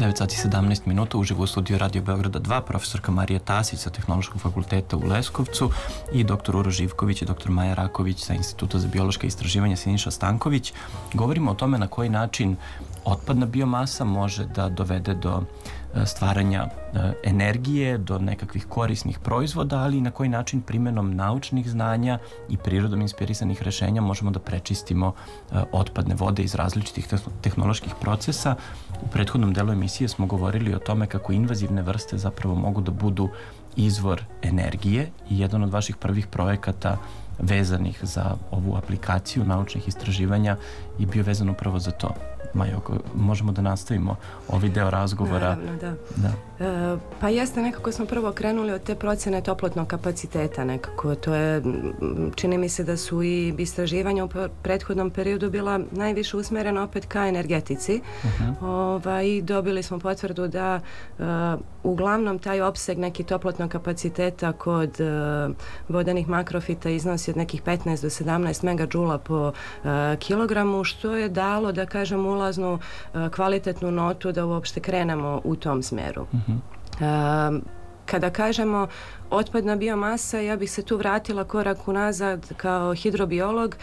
9 sati 17 minuta, uživo u studiju Radio Beograda 2, profesorka Marija Tasić sa Tehnološkog fakulteta u Leskovcu i dr. Uroš Živković i dr. Maja Raković sa Instituta za biološka istraživanja Siniša Stanković. Govorimo o tome na koji način otpadna biomasa može da dovede do stvaranja energije, do nekakvih korisnih proizvoda, ali i na koji način primenom naučnih znanja i prirodom inspirisanih rešenja možemo da prečistimo otpadne vode iz različitih tehnoloških procesa. U prethodnom delu emisije smo govorili o tome kako invazivne vrste zapravo mogu da budu izvor energije i jedan od vaših prvih projekata vezanih za ovu aplikaciju naučnih istraživanja je bio vezan upravo za to. Maja, možemo da nastavimo ovaj deo razgovora. Naravno, da. Pa jeste, nekako smo prvo krenuli od te procene toplotnog kapaciteta nekako. To je, čini mi se da su i istraživanja u prethodnom periodu bila najviše usmerena opet ka energetici. I dobili smo potvrdu da uglavnom taj opseg neki toplotnog kapaciteta kod vodenih makrofita iznosi od nekih 15 do 17 megadžula po kilogramu, što je dalo, da kažem, ulaznu kvalitetnu notu da uopšte krenemo u tom smeru. Kada kažemo otpadna biomasa, ja bih se tu vratila korak unazad kao hidrobiolog.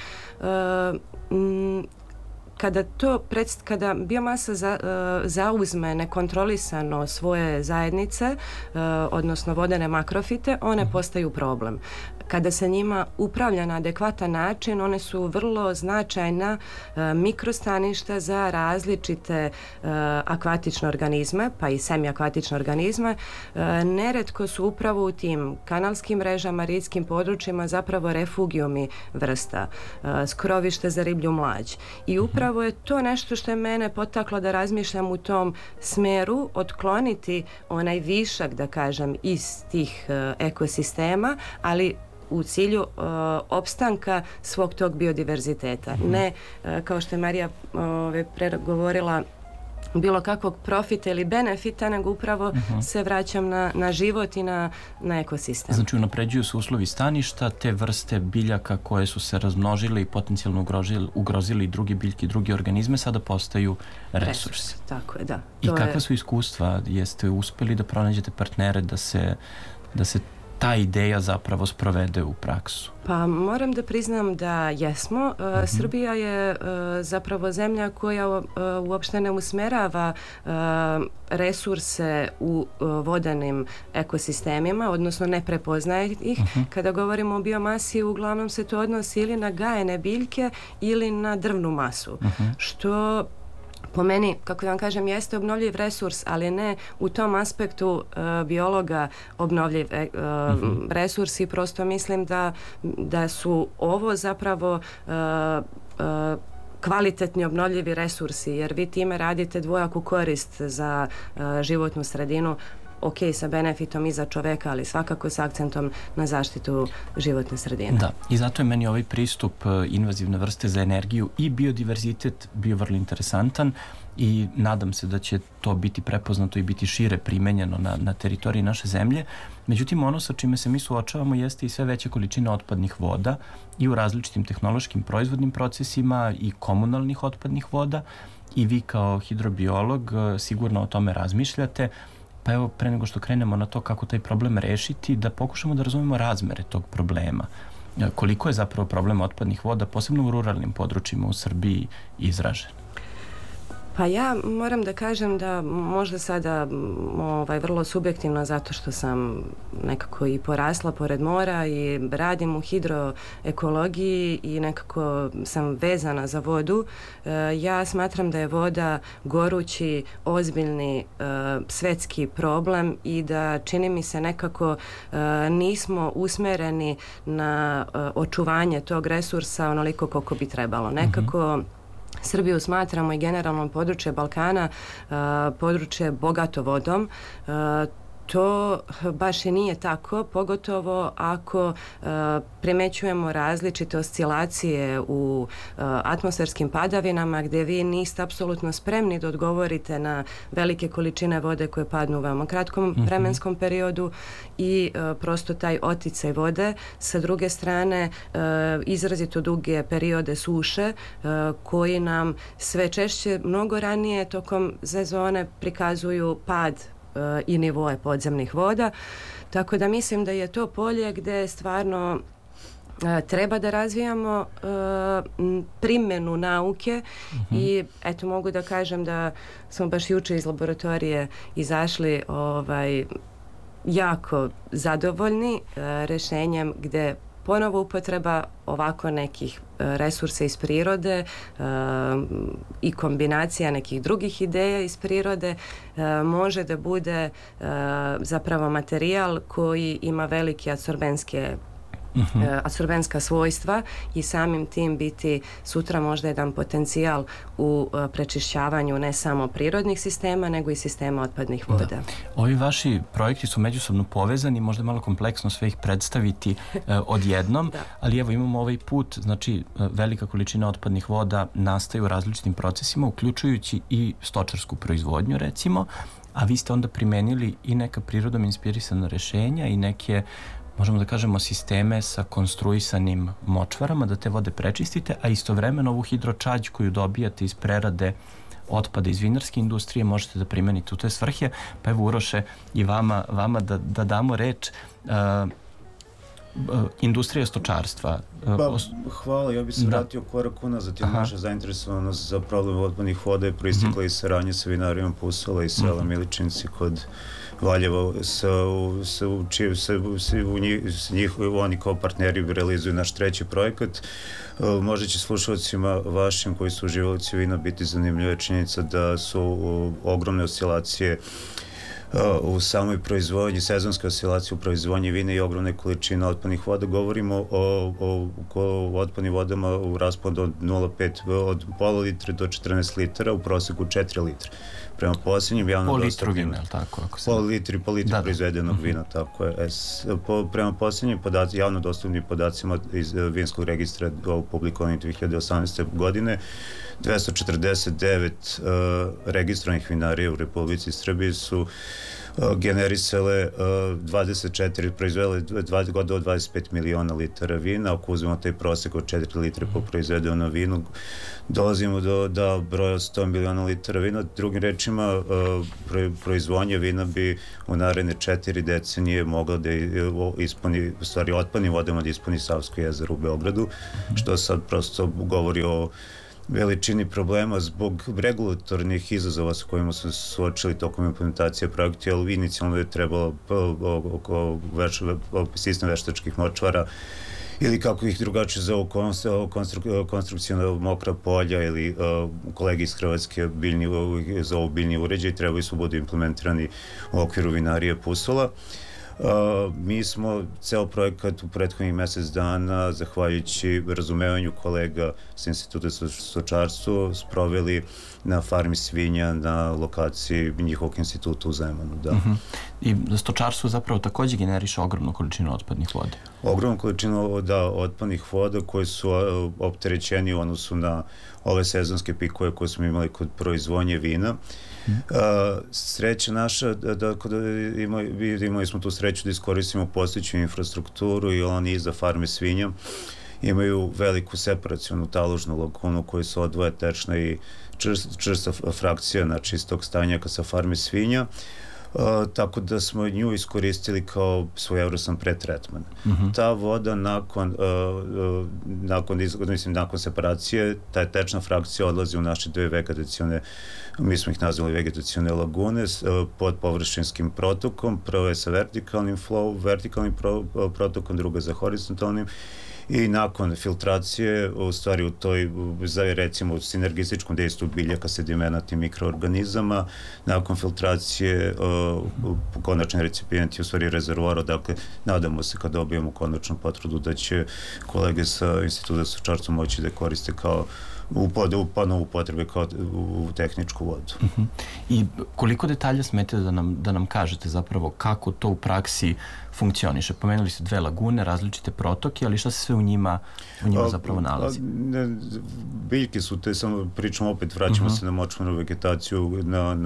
Kada biomasa zauzme nekontrolisano svoje zajednice, odnosno vodene makrofite, one postaju problem. Kada se njima upravlja na adekvatan način, one su vrlo značajna mikrostaništa za različite akvatične organizme, pa i semiakvatične organizme. Neretko su upravo u tim kanalskim mrežama, ridskim područjima zapravo refugijumi vrsta, skrovište za riblju mlađ. I upravo je to nešto što je mene potaklo da razmišljam u tom smeru, otkloniti onaj višak, da kažem, iz tih ekosistema, ali u cilju opstanka svog tog biodiverziteta. Ne, kao što je Marija govorila, bilo kakvog profita ili benefita, nego upravo se vraćam na život i na ekosistem. Znači, unapređuju se uslovi staništa, te vrste biljaka koje su se razmnožile i potencijalno ugrozili i drugi biljke i drugi organizme, sada postaju resursi. Tako je, da. I kakva su iskustva? Jeste uspeli da pronađete partnere da se ta ideja zapravo sprovede u praksu? Pa moram da priznam da jesmo. Srbija je zapravo zemlja koja uopšte ne usmerava resurse u vodenim ekosistemima, odnosno ne prepoznaje ih. Kada govorimo o biomasi, uglavnom se to odnosi ili na gajene biljke ili na drvnu masu, što po meni, kako da vam kažem, jeste obnovljiv resurs, ali ne u tom aspektu biologa obnovljiv resurs, i prosto mislim da su ovo zapravo kvalitetni obnovljivi resursi, jer vi time radite dvojaku korist za životnu sredinu, ok, sa benefitom i za čoveka, ali svakako sa akcentom na zaštitu životne sredine. Da, i zato je meni ovaj pristup invazivne vrste za energiju i biodiverzitet bio vrlo interesantan i nadam se da će to biti prepoznato i biti šire primenjeno na teritoriji naše zemlje. Međutim, ono sa čime se mi suočavamo jeste i sve veća količina otpadnih voda i u različitim tehnološkim proizvodnim procesima i komunalnih otpadnih voda, i vi kao hidrobiolog sigurno o tome razmišljate. Pa evo, pre nego što krenemo na to kako taj problem rešiti, da pokušamo da razumemo razmere tog problema. Koliko je zapravo problem otpadnih voda, posebno u ruralnim područjima u Srbiji, izražen? Pa ja moram da kažem da možda sada vrlo subjektivno, zato što sam nekako i porasla pored mora i radim u hidroekologiji i nekako sam vezana za vodu. Ja smatram da je voda gorući, ozbiljni svetski problem i da, čini mi se, nekako nismo usmereni na očuvanje tog resursa onoliko koliko bi trebalo. Nekako Srbiju smatramo i generalno područje Balkana područje bogato vodom. To baš i nije tako, pogotovo ako primećujemo različite oscilacije u atmosferskim padavinama gdje vi niste apsolutno spremni da odgovorite na velike količine vode koje padnu u veoma kratkom vremenskom periodu i prosto taj oticaj vode. Sa druge strane, izrazito duge periode suše koji nam sve češće mnogo ranije tokom sezone prikazuju pad i nivoe podzemnih voda. Tako da mislim da je to polje gdje stvarno treba da razvijamo primjenu nauke i eto mogu da kažem da smo baš juče iz laboratorije izašli jako zadovoljni rješenjem gdje ponovo upotreba ovako nekih resursa iz prirode i kombinacija nekih drugih ideja iz prirode može da bude zapravo materijal koji ima velike apsorbenska svojstva i samim tim biti sutra možda jedan potencijal u prečišćavanju ne samo prirodnih sistema nego i sistema otpadnih voda. Da. Ovi vaši projekti su međusobno povezani, možda malo kompleksno sve ih predstaviti odjednom, ali evo imamo ovaj put, znači velika količina otpadnih voda nastaje u različitim procesima, uključujući i stočarsku proizvodnju recimo, a vi ste onda primenili i neka prirodom inspirisana rešenja i neke, možemo da kažemo, sisteme sa konstruisanim močvarama da te vode prečistite, a istovremeno ovu hidročađ koju dobijate iz prerade otpada iz vinarske industrije možete da primenite u te svrhe. Pa evo Uroše i vama da damo reč. Industrija stočarstva. Hvala, ja bih se vratio korak unazad. Naša zainteresovanost za problem otpadnih voda je proistekla iz saradnje sa vinarijom Pusola i sela Miličinci kod Valjeva, oni kao partneri realizuju naš treći projekat. Možda će slušalcima vašim koji su uživalci vina biti zanimljiva činjenica da su ogromne oscilacije u samoj proizvodnji, sezonske oscilacije u proizvodnji vina i ogromne količine otpadnih voda. Govorimo o otpadnim vodama u rasponu od 0,5 od pola litre do 14 litara, u proseku 4 litre. Prema posljednjim javno dostupnim... Pola litri proizvedenog vina, tako je. Prema posljednjim javno dostupnim podacima iz vinskog registra publikovanih 2018. godine, 249 registrovanih vinarija u Republici Srbiji su generisale 24, proizvele gotovo 25 miliona litara vina. Ako uzmemo taj prosek od 4 litre po proizvedenom vinu, dolazimo do broja 100 miliona litara vina. Drugim rečima, proizvodnja vina bi u naredne 4 decenije mogla da ispuni, u stvari otpadnim vodama da ispuni Savsko jezero u Beogradu, što sad prosto govori o veličini problema zbog regulatornih izazova sa kojima su suočili tokom implementacije projekta, ali inicijalno je trebalo sistem veštačkih močvara ili kako ih drugačije zovu konstrukcijona mokra polja ili kolegi iz Hrvatske zovu biljni uređaj, trebali su budu implementirani u okviru vinarije Pusola. Mi smo ceo projekat u prethodnih mesec dana, zahvaljujući razumevanju kolega sa Instituta za stočarstvo, sproveli na farmi svinja na lokaciji njihovog instituta u Zemanu. I stočarstvo zapravo takođe generiše ogromnu količinu otpadnih voda. Ogromnu količinu otpadnih voda koje su opterećeni u odnosu na ove sezonske pikove koje smo imali kod proizvodnje vina. Sreća naša, imali smo tu sreću da iskoristimo postojeću infrastrukturu i oni iza farme svinja imaju veliku separacionu taložnu lagunu koju se odvoje tečna i čvrsta frakcija, znači iz tog stanjaka sa farme svinja. Tako da smo nju iskoristili kao svojevrstan pretretman. Ta voda nakon separacije, ta tečna frakcija odlazi u naše dve vegetacione, mi smo ih nazvali vegetacione lagune, pod površinskim protokom, prvo je sa vertikalnim protokom, drugo je za horizontalnim. I nakon filtracije, u stvari u toj, recimo, sinergističkom dejstvu biljaka, sedimenata i mikroorganizama, nakon filtracije konačni recipijent je u stvari rezervoar, dakle, nadamo se kad dobijemo konačnu potvrdu da će kolege sa Instituta za stočarstvo moći da koriste kao ponovu upotrebe kao u tehničku vodu. I koliko detalja smete da nam kažete zapravo kako to u praksi funkcioniše? Pomenuli ste 2 lagune, različite protoke, ali šta se sve u njima zapravo nalazi? Biljke su pričamo opet, vraćamo se na močvarnu vegetaciju,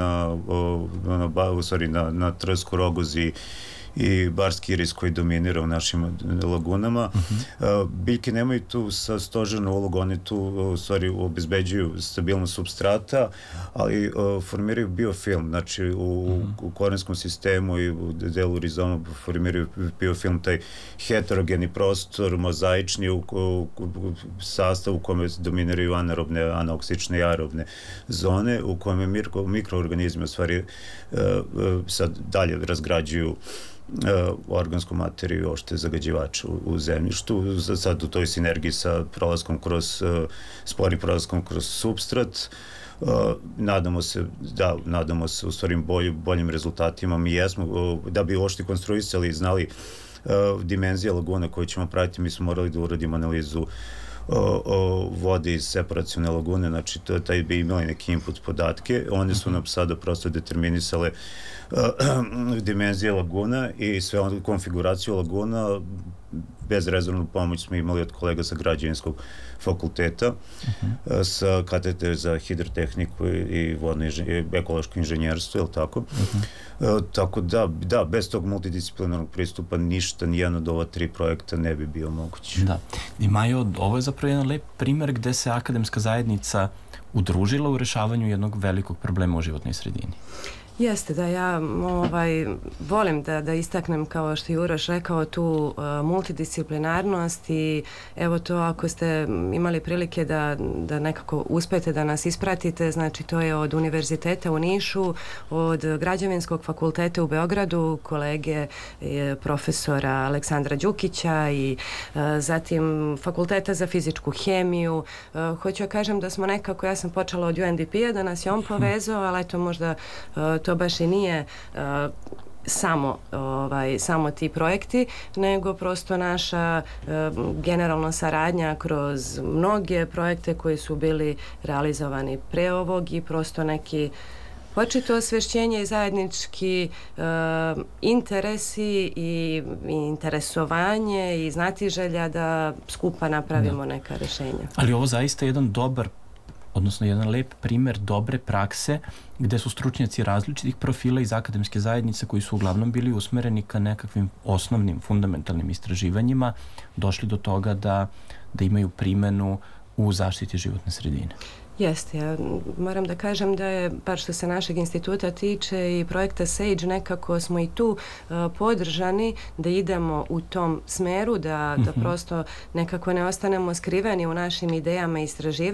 na trsku, rogozi i barski iris koji dominira u našim lagunama. Biljke nemaju tu sa stožernu ulogu, one tu obezbeđuju stabilnost supstrata, ali formiraju biofilm, znači u korenskom sistemu i u delu rizoma formiraju biofilm, taj heterogeni prostor, mozaični u sastavu u kome dominiraju anaerobne, anaoksične i aerobne zone, u kome mikroorganizmi u stvari sad dalje razgrađuju organsku materiju, ošte zagađivača u zemljištu, sad u toj sinergiji sa sporim prolaskom kroz supstrat. Nadamo se u stvari boljim rezultatima. Mi jesmo, da bi ošte konstruisali i znali dimenzije laguna koje ćemo pratiti, mi smo morali da uradimo analizu vode iz separacione lagune, znači taj bi imali neki input podatke, one su nam sada prosto determinisale dimenzije laguna i sve onda konfiguraciju laguna. Bez rezervnu pomoć smo imali od kolega sa građevinskog fakulteta, sa katedre za hidrotehniku i ekološko inženjerstvo, je li tako? Tako da, bez tog multidisciplinarnog pristupa ništa, nijedan od ova 3 projekta ne bi bio moguć. Da. I Majo, ovo je zapravo jedan lep primer gde se akademska zajednica udružila u rešavanju jednog velikog problema u životnoj sredini. Jeste, da ja volim da istaknem, kao što je Uroš rekao, tu multidisciplinarnost i evo to, ako ste imali prilike da nekako uspete da nas ispratite, znači to je od Univerziteta u Nišu, od Građevinskog fakulteta u Beogradu, kolege profesora Aleksandra Đukića i zatim Fakulteta za fizičku hemiju. Hoću ja kažem da smo nekako, ja sam počela od UNDP-a, da nas je on povezao, ali eto možda to baš i nije samo ti projekti, nego prosto naša generalna saradnja kroz mnoge projekte koji su bili realizovani pre ovog i prosto neki očito osvešćenje i zajednički interesi i interesovanje i znatiželja da skupa napravimo neka rešenja. Ali ovo zaista je jedan dobar, odnosno jedan lep primer dobre prakse gde su stručnjaci različitih profila iz akademske zajednice koji su uglavnom bili usmereni ka nekakvim osnovnim, fundamentalnim istraživanjima, došli do toga da imaju primenu u zaštiti životne sredine. Jeste, ja moram da kažem da je, bar što se našeg instituta tiče i projekta SAGE, nekako smo i tu podržani da idemo u tom smeru, da prosto nekako ne ostanemo skriveni u našim idejama i istraživanjima,